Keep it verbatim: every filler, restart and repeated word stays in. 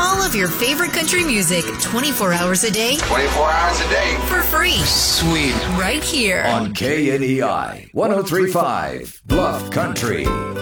all of your favorite country music twenty-four hours a day twenty-four hours a day. for free. Sweet. Right here. On K N E I one oh three point five Bluff Country.